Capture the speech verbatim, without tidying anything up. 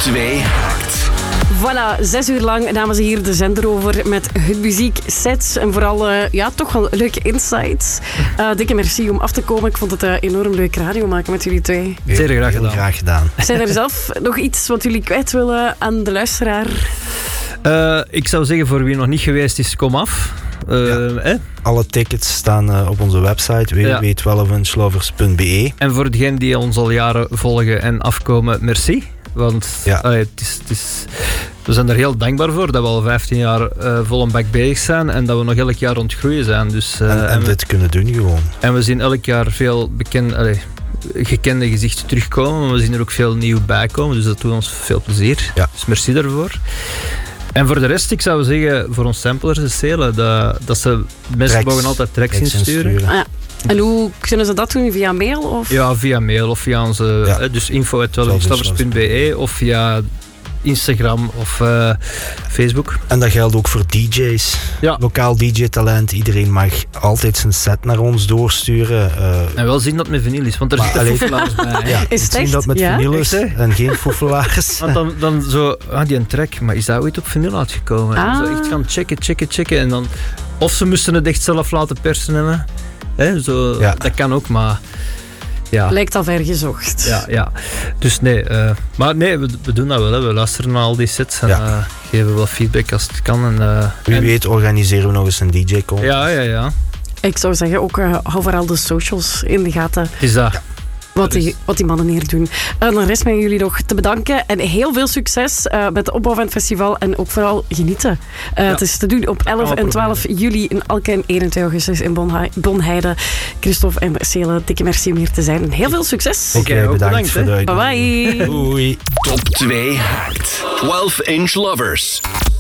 twee haakt. Voilà, zes uur lang namen ze hier de zender over met hun muzieksets en vooral uh, ja, toch wel leuke insights. Uh, dikke merci om af te komen. Ik vond het uh, enorm leuk radio maken met jullie twee. Zeer graag gedaan. graag gedaan. Zijn er zelf nog iets wat jullie kwijt willen aan de luisteraar? Uh, ik zou zeggen, voor wie nog niet geweest is, kom af. Uh, ja. eh? Alle tickets staan uh, op onze website w w w punt twaalf inch lovers punt b e. En voor degenen die ons al jaren volgen en afkomen, merci. Want ja. allee, het is, het is, we zijn er heel dankbaar voor dat we al vijftien jaar uh, vol een bak bezig zijn en dat we nog elk jaar ontgroeien zijn. Dus, uh, en, en, en dit we, kunnen doen gewoon. En we zien elk jaar veel bekend, allee, gekende gezichten terugkomen, maar we zien er ook veel nieuw bij komen. Dus dat doet ons veel plezier. Ja. Dus merci daarvoor. En voor de rest, ik zou zeggen, voor ons samplers en Cele, dat, dat ze mensen mogen altijd tracks insturen. Ah, ja. En hoe kunnen ze dat doen? Via mail? Of? Ja, via mail of via onze ja. eh, dus info at twaalf inch lovers punt b e of via Instagram of uh, Facebook. En dat geldt ook voor D J's. Ja. Lokaal D J-talent. Iedereen mag altijd zijn set naar ons doorsturen. Uh, en wel zien dat het met vinyl is, want er zitten foefelaars bij. Ja, is het zien echt? dat met ja? vinyl is en geen foefelaars. Want dan, dan zo, ah, die een track, maar is dat ooit op vinyl uitgekomen? Ah. Zo echt gaan checken, checken, checken. En dan, of ze moesten het echt zelf laten persen hebben. He, zo, ja. Dat kan ook, maar... Ja. Lijkt al ver gezocht. Ja, ja. Dus nee, uh, maar nee, we, we doen dat wel. Hè. We luisteren naar al die sets en ja. uh, geven wel feedback als het kan. En, uh, Wie en... weet organiseren we nog eens een D J-con. Ja, ja, ja. Ik zou zeggen, ook uh, hou vooral de socials in de gaten. Is dat? Ja. Wat die, wat die mannen hier doen. En dan rest mij jullie nog te bedanken. En heel veel succes uh, met de opbouw van het festival. En ook vooral genieten. Uh, ja. Het is te doen op elf en twaalf juli in Alken en eenentwintig augustus in Bonhe- Bonheide. Christophe en Cele, dikke merci om hier te zijn. En heel veel succes. Oké, okay, bedankt, bedankt voor de uitnodiging. Bye bye. Doei. Top twee haakt. twaalf inch lovers.